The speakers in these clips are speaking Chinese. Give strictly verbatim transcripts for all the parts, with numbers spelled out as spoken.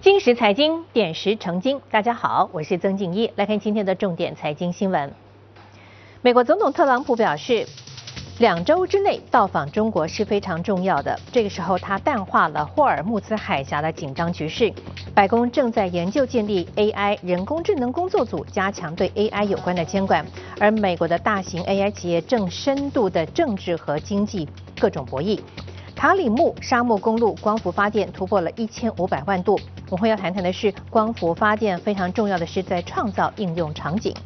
金石财经，点石成金。大家好，我是曾静一，来看今天的重点财经新闻。美国总统特朗普表示，两周之内到访中国是非常重要的。这个时候，他淡化了霍尔木兹海峡的紧张局势。白宫正在研究建立 A I 人工智能工作组，加强对 A I 有关的监管。而美国的大型 A I 企业正深度的政治和经济各种博弈。塔里木沙漠公路光伏发电突破了一千五百万度。我们要谈谈的是，光伏发电非常重要的是在创造应用场景。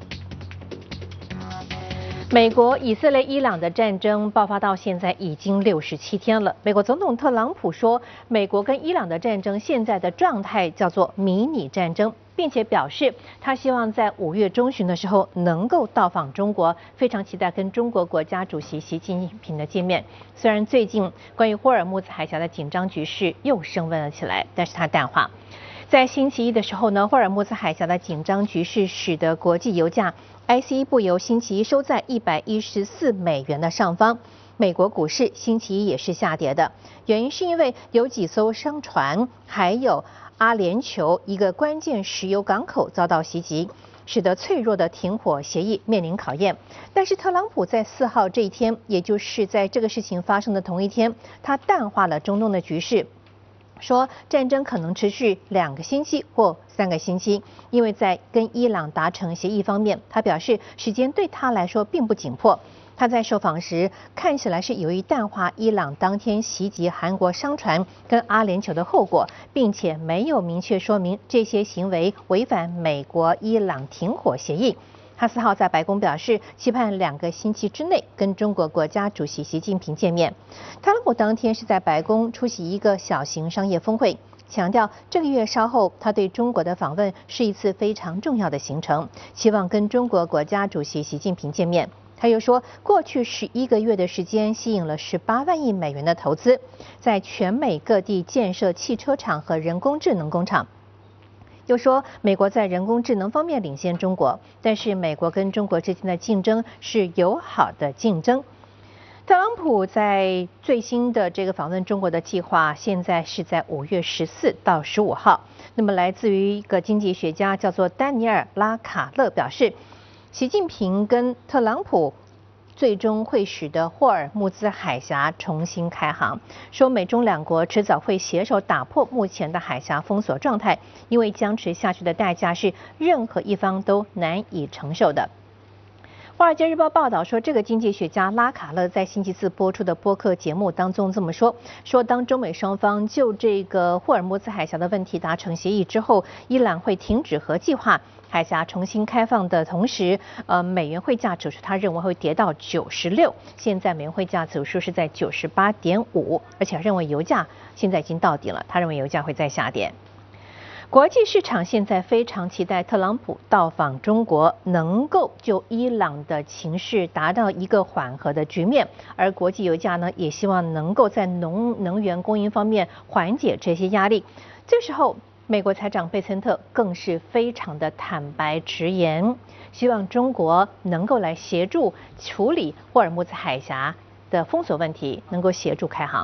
美国、以色列、伊朗的战争爆发到现在已经六十七天了。美国总统特朗普说，美国跟伊朗的战争现在的状态叫做迷你战争，并且表示他希望在五月中旬的时候能够到访中国，非常期待跟中国国家主席习近平的见面。虽然最近关于霍尔木兹海峡的紧张局势又升温了起来，但是他淡化。在星期一的时候呢，霍尔木兹海峡的紧张局势使得国际油价 I C E 布油星期一收在一百一十四美元的上方。美国股市星期一也是下跌的，原因是因为有几艘商船还有阿联酋一个关键石油港口遭到袭击，使得脆弱的停火协议面临考验。但是特朗普在四号这一天，也就是在这个事情发生的同一天，他淡化了中东的局势，说战争可能持续两个星期或三个星期，因为在跟伊朗达成协议方面，他表示时间对他来说并不紧迫。他在受访时看起来是有意淡化伊朗当天袭击韩国商船跟阿联酋的后果，并且没有明确说明这些行为违反美国伊朗停火协议。他四号在白宫表示，期盼两个星期之内跟中国国家主席习近平见面。特朗普当天是在白宫出席一个小型商业峰会，强调这个月稍后他对中国的访问是一次非常重要的行程，希望跟中国国家主席习近平见面。他又说，过去十一个月的时间吸引了十八万亿美元的投资，在全美各地建设汽车厂和人工智能工厂。又说，美国在人工智能方面领先中国，但是美国跟中国之间的竞争是友好的竞争。特朗普在最新的这个访问中国的计划，现在是在五月十四到十五号。那么，来自于一个经济学家叫做丹尼尔·拉卡勒表示，习近平跟特朗普最终会使得霍尔木兹海峡重新开航，说美中两国迟早会携手打破目前的海峡封锁状态，因为僵持下去的代价是任何一方都难以承受的。华尔街日报报道说，这个经济学家拉卡勒在星期四播出的播客节目当中这么说：说当中美双方就这个霍尔木兹海峡的问题达成协议之后，伊朗会停止核计划，海峡重新开放的同时，呃，美元汇价指数他认为会跌到九十六，现在美元汇价指数是在九十八点五，而且认为油价现在已经到顶了，他认为油价会再下跌。国际市场现在非常期待特朗普到访中国，能够就伊朗的情势达到一个缓和的局面，而国际油价呢，也希望能够在农能源供应方面缓解这些压力。这时候，美国财长贝森特更是非常的坦白直言，希望中国能够来协助处理霍尔木兹海峡的封锁问题，能够协助开航。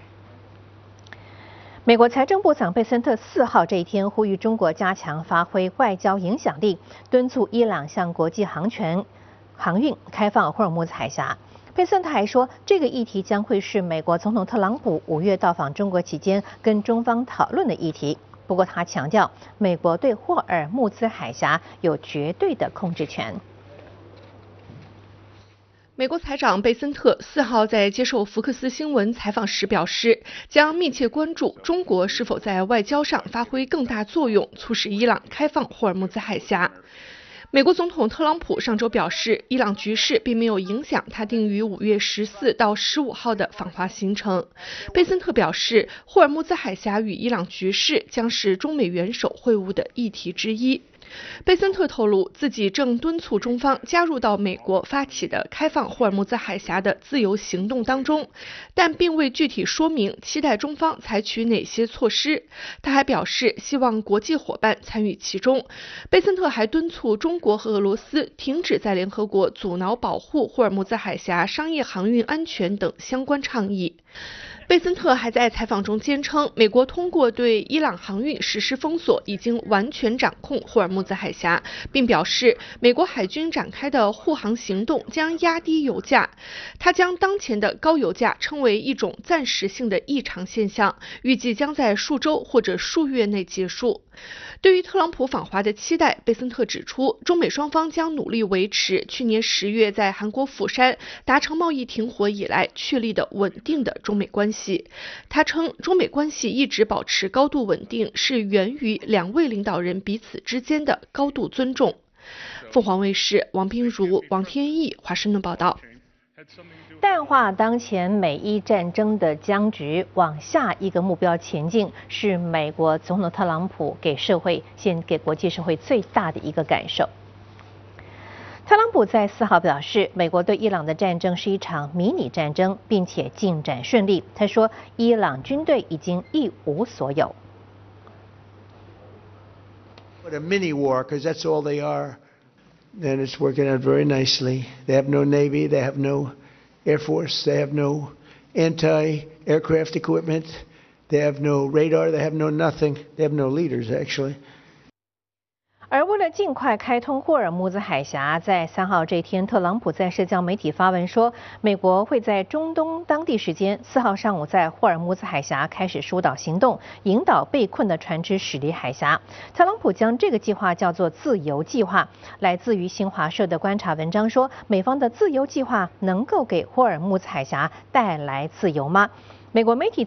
美国财政部长贝森特四号这一天呼吁中国加强发挥外交影响力，敦促伊朗向国际航权航运开放霍尔木兹海峡。贝森特还说，这个议题将会是美国总统特朗普五月到访中国期间跟中方讨论的议题。不过他强调，美国对霍尔木兹海峡有绝对的控制权。 美国财长贝森特四号在接受福克斯新闻采访时表示，将密切关注中国是否在外交上发挥更大作用，促使伊朗开放霍尔木兹海峡。美国总统特朗普上周表示，伊朗局势并没有影响他定于五月十四到十五号的访华行程。贝森特表示，霍尔木兹海峡与伊朗局势将是中美元首会晤的议题之一。贝森特透露，自己正敦促中方加入到美国发起的开放霍尔木兹海峡的自由行动当中，但并未具体说明期待中方采取哪些措施。他还表示，希望国际伙伴参与其中。贝森特还敦促中国和俄罗斯停止在联合国阻挠保护霍尔木兹海峡商业航运安全等相关倡议。 贝森特还在采访中坚称，美国通过对伊朗航运实施封锁，已经完全掌控霍尔木兹海峡，并表示美国海军展开的护航行动将压低油价。他将当前的高油价称为一种暂时性的异常现象，预计将在数周或者数月内结束。对于特朗普访华的期待，贝森特指出，中美双方将努力维持去年十月在韩国釜山达成贸易停火以来确立的稳定的中美关系。他称，中美关系一直保持高度稳定，是源于两位领导人彼此之间的高度尊重。凤凰卫视王彬如、王天毅华盛顿报道。 淡化当前美伊战争的僵局，往下一个目标前进，是美国总统特朗普给社会、现给国际社会最大的一个感受。特朗普在四号表示，美国对伊朗的战争是一场迷你战争，并且进展顺利。他说，伊朗军队已经一无所有。 What a mini war, because that's all they are. And it's working out very nicely. They have no navy, they have no Air Force, they have no anti-aircraft equipment, they have no radar, they have no nothing, they have no leaders actually. 而为了尽快开通霍尔木兹海峡，在三号这天，特朗普在社交媒体发文说，美国会在中东当地时间四号上午在霍尔木兹海峡开始疏导行动，引导被困的船只驶离海峡。特朗普将这个计划叫做“自由计划”。来自于新华社的观察文章说，美方的自由计划能够给霍尔木兹海峡带来自由吗？美国媒体